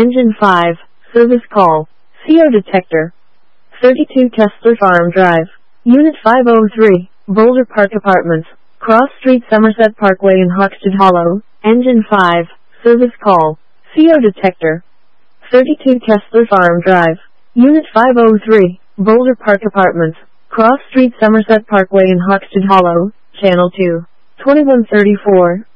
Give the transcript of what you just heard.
Engine 5, service call, CO detector. 32 Kessler Farm Drive, Unit 503, Boulder Park Apartments, Cross Street, Somerset Parkway in Hoxton Hollow. Engine 5, service call, CO detector. 32 Kessler Farm Drive, Unit 503, Boulder Park Apartments, Cross Street, Somerset Parkway in Hoxton Hollow, Channel 2, 2134.